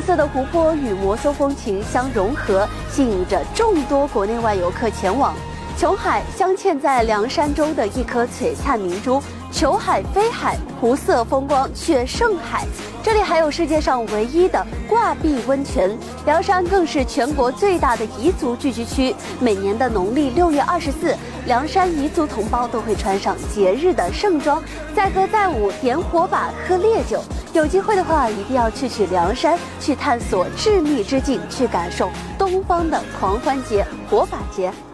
蓝色的湖泊与摩梭风情相融合，吸引着众多国内外游客前往。琼海镶嵌在凉山中的一颗璀璨明珠，球海非海，湖色风光却胜海。这里还有世界上唯一的挂壁温泉，凉山更是全国最大的彝族聚居区。每年的农历6月24，凉山彝族同胞都会穿上节日的盛装，载歌载舞，点火把，喝烈酒。有机会的话，一定要去凉山，去探索致密之境，去感受东方的狂欢节、火把节。